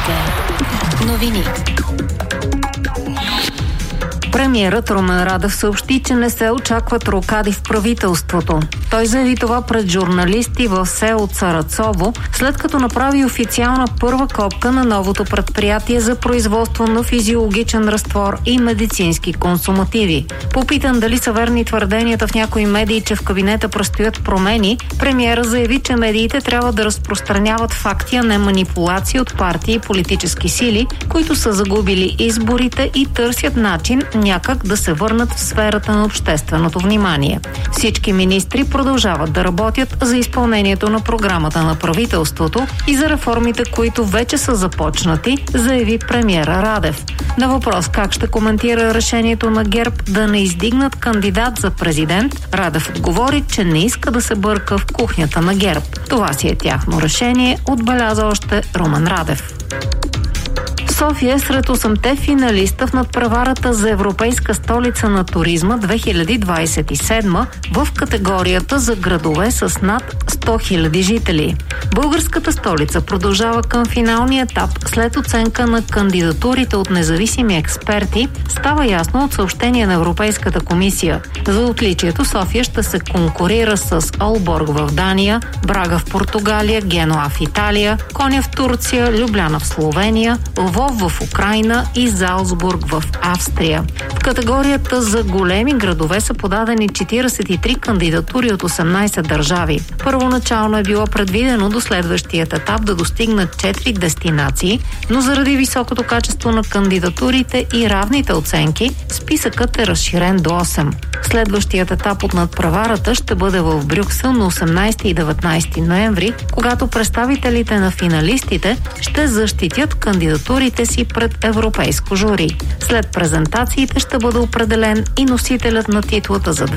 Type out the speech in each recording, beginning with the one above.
Вероника. Новини. Премиерът Румен Радев съобщи, че не се очакват рокади в правителството. Той заяви това пред журналисти в село Царацово, след като направи официална първа копка на новото предприятие за производство на физиологичен разтвор и медицински консумативи. Попитан дали са верни твърденията в някои медии, че в кабинета предстоят промени, премиера заяви, че медиите трябва да разпространяват факти, а не манипулации от партии и политически сили, които са загубили изборите и търсят начин някак да се върнат в сферата на общественото внимание. Всички министри продължават да работят за изпълнението на програмата на правителството и за реформите, които вече са започнати, заяви премиера Радев. На въпрос как ще коментира решението на ГЕРБ да не издигнат кандидат за президент, Радев отговори, че не иска да се бърка в кухнята на ГЕРБ. Това си е тяхно решение, отбеляза още Румен Радев. София е сред 8-те финалиста в надпреварата за Европейска столица на туризма 2027 в категорията за градове с над 100 000 жители. Българската столица продължава към финалния етап след оценка на кандидатурите от независими експерти. Става ясно от съобщение на Европейската комисия. За отличието София ще се конкурира с Олборг в Дания, Брага в Португалия, Генуа в Италия, Коня в Турция, Любляна в Словения, Лвов в Украйна и Залцбург в Австрия. В категорията за големи градове са подадени 43 кандидатури от 18 държави. Първоначално е било предвидено до следващият етап да достигнат 4 дестинации, но заради високото качество на кандидатурите и равните оценки, списъкът е разширен до 8. Следващият етап от надпреварата ще бъде в Брюксел на 18 и 19 ноември, когато представителите на финалистите ще защитят кандидатурите си пред европейско жури. След презентациите ще бъде определен и носителят на титлата за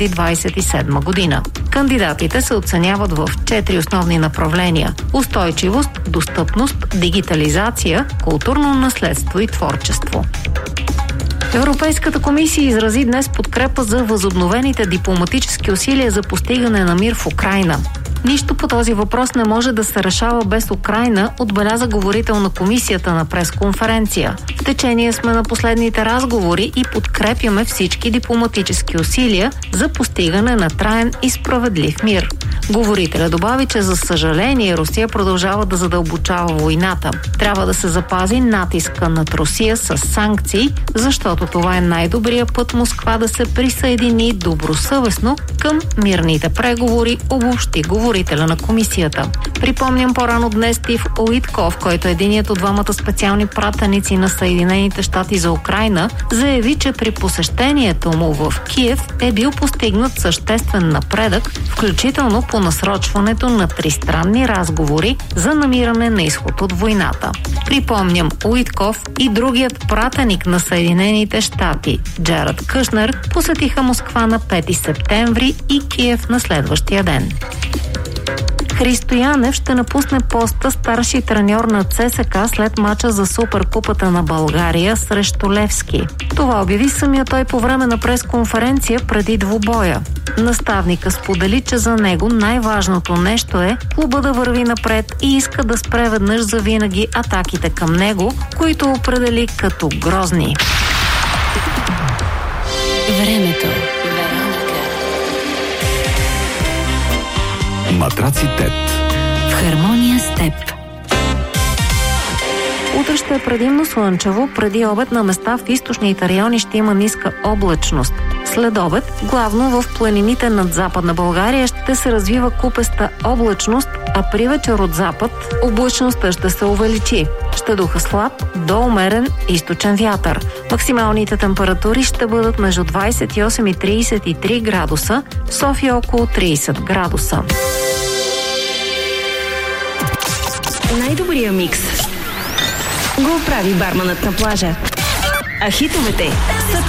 2027 година. Кандидатите се оценяват в 4 основни направления – устойчивост, достъпност, дигитализация, културно наследство и творчество. Европейската комисия изрази днес подкрепа за възобновените дипломатически усилия за постигане на мир в Украйна. Нищо по този въпрос не може да се решава без Украйна, отбеляза говорител на комисията на пресконференция. В течение сме на последните разговори и подкрепяме всички дипломатически усилия за постигане на траен и справедлив мир. Говорителя добави, че за съжаление Русия продължава да задълбочава войната. Трябва да се запази натиска над Русия с санкции, защото това е най-добрият път Москва да се присъедини добросъвестно към мирните преговори, обобщи говорителя на комисията. Припомням по-рано днес Стив Уитков, който е единият от двамата специални пратеници на Съединените щати за Украйна, заяви, че при посещението му в Киев е бил постигнат съществен напредък, включително по насрочването на тристранни разговори за намиране на изход от войната. Припомням, Уитков и другият пратеник на Съединените щати, Джаред Кушнер, посетиха Москва на 5 септември и Киев на следващия ден. Христо Янев ще напусне поста старши треньор на ЦСКА след мача за Суперкупата на България срещу Левски. Това обяви самия той по време на пресконференция преди двубоя. Наставника сподели, че за него най-важното нещо е клуба да върви напред и иска да спре веднъж завинаги атаките към него, които определи като грозни. Времето. Матраци ТЕТ. В хармония с теб. Утре ще е предимно слънчево, преди обед на места в източните райони ще има ниска облачност. След обед, главно в планините над Западна България ще се развива купеста облачност, а при вечер от запад облачността ще се увеличи. Ще духа слаб до умерен източен вятър. Максималните температури ще бъдат между 28 и 33 градуса, в София около 30 градуса. Най-добрия микс го прави барманът на плажа. А хитовете са